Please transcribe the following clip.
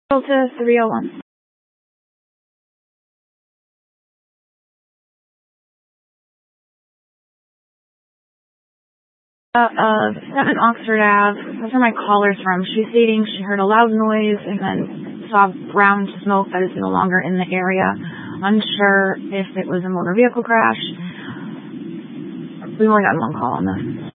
Delta 301. 7 Oxford Ave. That's where my caller's from. She's stating she heard a loud noise and then saw brown smoke that is no longer in the area. Unsure if it was a motor vehicle crash. We only got one call on this.